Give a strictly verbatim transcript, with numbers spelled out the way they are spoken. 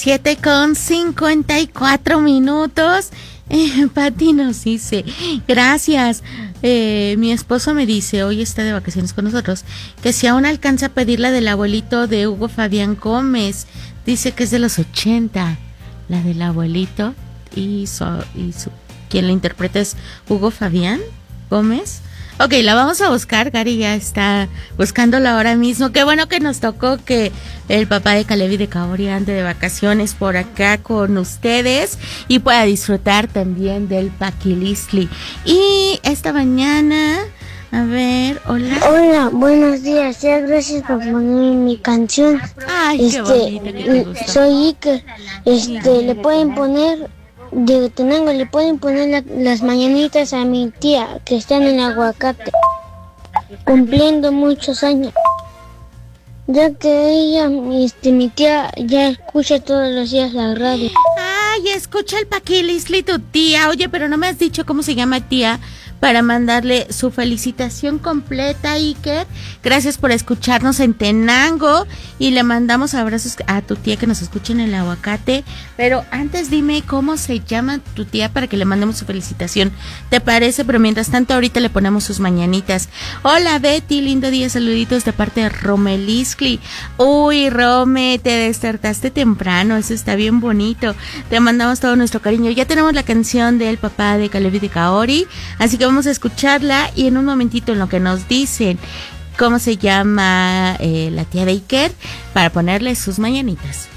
siete con cincuenta y cuatro minutos. Eh, Pati nos dice, gracias. Eh, mi esposo me dice, hoy está de vacaciones con nosotros, que si aún alcanza a pedir la del abuelito de Hugo Fabián Gómez. Dice que es de los ochenta, la del abuelito, y su, y su quien la interpreta es Hugo Fabián Gómez. Ok, la vamos a buscar. Gary ya está buscándola ahora mismo. Qué bueno que nos tocó que el papá de Caleb y de Kaori ande de vacaciones por acá con ustedes y pueda disfrutar también del Paquilistli. Y esta mañana, a ver, hola. Hola, buenos días. Ya, gracias por poner mi canción. Ay, este, qué bonita que te gustó. Soy Iker. Este, le pueden poner de Tenango, le pueden poner la, las mañanitas a mi tía que está en el aguacate, cumpliendo muchos años, ya que ella, este, mi tía ya escucha todos los días la radio. Ay, escucha el Paquilistli tu tía. Oye, pero no me has dicho cómo se llama tía para mandarle su felicitación completa, Iker. Gracias por escucharnos en Tenango y le mandamos abrazos a tu tía que nos escucha en el aguacate. Pero antes dime cómo se llama tu tía para que le mandemos su felicitación. ¿Te parece? Pero mientras tanto ahorita le ponemos sus mañanitas. Hola Betty, lindo día, saluditos de parte de Romelisli. Uy, Rome, te despertaste temprano, eso está bien bonito. Te mandamos todo nuestro cariño. Ya tenemos la canción del papá de Caleb y de Kaori, así que vamos a escucharla y en un momentito en lo que nos dicen cómo se llama eh, la tía de Iker para ponerle sus mañanitas.